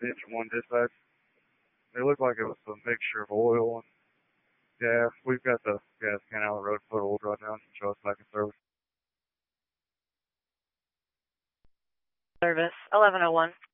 Engine 1 dispatch. It looked like it was a mixture of oil and gas. We've got the gas can out of the road, put oil right now, and show us back in service. Service 1101.